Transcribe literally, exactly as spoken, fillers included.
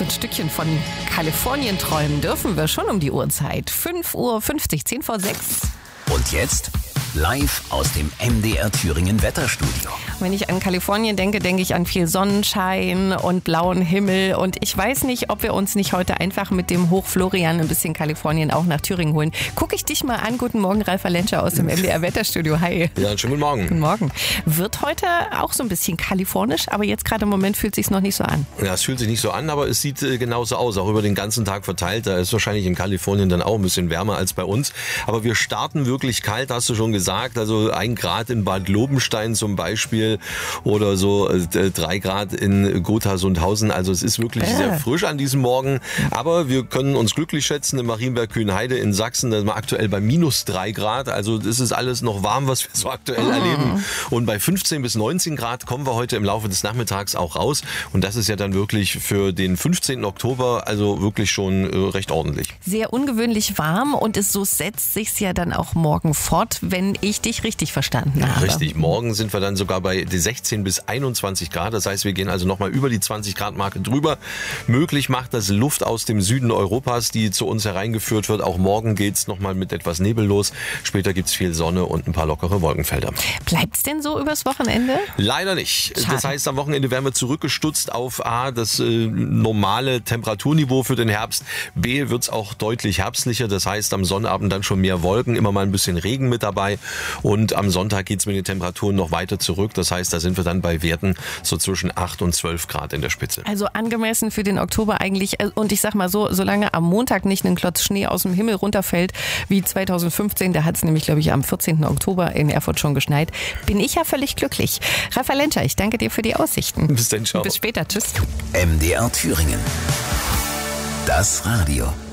ein Stückchen von Kalifornien träumen dürfen wir schon um die Uhrzeit. fünf Uhr fünfzig, zehn vor sechs. Und jetzt live aus dem M D R Thüringen Wetterstudio. Wenn ich an Kalifornien denke, denke ich an viel Sonnenschein und blauen Himmel. Und ich weiß nicht, ob wir uns nicht heute einfach mit dem Hoch Florian ein bisschen Kalifornien auch nach Thüringen holen. Gucke ich dich mal an. Guten Morgen, Ralf Lenscher aus dem M D R Wetterstudio. Hi. Ja, einen schönen guten Morgen. Guten Morgen. Wird heute auch so ein bisschen kalifornisch, aber jetzt gerade im Moment fühlt es sich noch nicht so an. Ja, es fühlt sich nicht so an, aber es sieht äh, genauso aus, auch über den ganzen Tag verteilt. Da ist wahrscheinlich in Kalifornien dann auch ein bisschen wärmer als bei uns. Aber wir starten wirklich kalt, hast du schon gesagt. Also ein Grad in Bad Lobenstein zum Beispiel oder so äh, drei Grad in Gotha-Sundhausen. Also es ist wirklich äh. sehr frisch an diesem Morgen. Aber wir können uns glücklich schätzen in Marienberg-Kühnheide in Sachsen. Da sind wir aktuell bei minus drei Grad. Also das ist alles noch warm, was wir so aktuell oh. erleben. Und bei fünfzehn bis neunzehn Grad kommen wir heute im Laufe des Nachmittags auch raus. Und das ist ja dann wirklich für den fünfzehnten Oktober also wirklich schon äh, recht ordentlich. Sehr ungewöhnlich warm und es, so setzt sich's ja dann auch morgen fort, wenn ich dich richtig verstanden habe. Richtig, morgen sind wir dann sogar bei sechzehn bis einundzwanzig Grad. Das heißt, wir gehen also nochmal über die zwanzig Grad Marke drüber. Möglich macht das Luft aus dem Süden Europas, die zu uns hereingeführt wird. Auch morgen geht's nochmal mit etwas Nebel los. Später gibt's viel Sonne und ein paar lockere Wolkenfelder. Bleibt's denn so übers Wochenende? Leider nicht. Schade. Das heißt, am Wochenende werden wir zurückgestutzt auf A, das äh, normale Temperaturniveau für den Herbst. B, wird's auch deutlich herbstlicher. Das heißt, am Sonnabend dann schon mehr Wolken, immer mal ein bisschen Regen mit dabei. Und am Sonntag geht's mit den Temperaturen noch weiter zurück. Das heißt, da sind wir dann bei Werten so zwischen acht und zwölf Grad in der Spitze. Also angemessen für den Oktober eigentlich. Und ich sag mal so, solange am Montag nicht ein Klotz Schnee aus dem Himmel runterfällt, wie zweitausendfünfzehn, da hat's nämlich, glaube ich, am vierzehnten Oktober in Erfurt schon geschneit, bin ich ja völlig glücklich. Ralf Lenscher, ich danke dir für die Aussichten. Bis dann, ciao. Bis später, tschüss. M D R Thüringen. Das Radio.